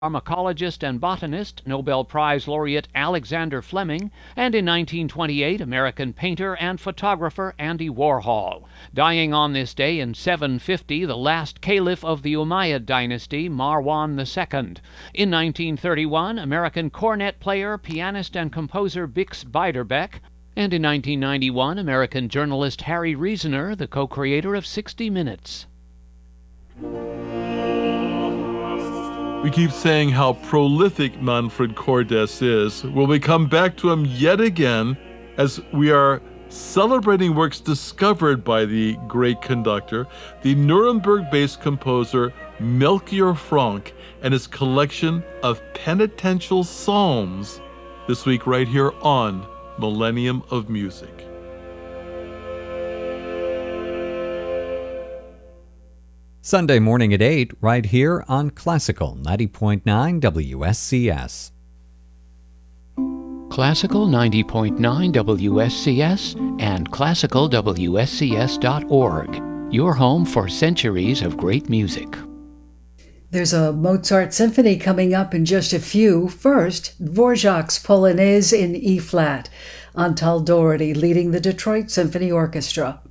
pharmacologist and botanist, Nobel Prize laureate Alexander Fleming, and in 1928, American painter and photographer Andy Warhol. Dying on this day in 750, the last caliph of the Umayyad dynasty, Marwan II. In 1931, American cornet player, pianist, and composer Bix Beiderbecke. And in 1991, American journalist Harry Reasoner, the co-creator of 60 Minutes. We keep saying how prolific Manfred Cordes is. Will we come back to him yet again as we are celebrating works discovered by the great conductor, the Nuremberg-based composer Melchior Frank, and his collection of penitential psalms, this week right here on Millennium of Music. Sunday morning at 8, right here on Classical 90.9 WSCS. Classical 90.9 WSCS and classicalwscs.org, your home for centuries of great music. There's a Mozart symphony coming up in just a few. First, Dvorak's Polonaise in E-flat, Antal Doherty leading the Detroit Symphony Orchestra.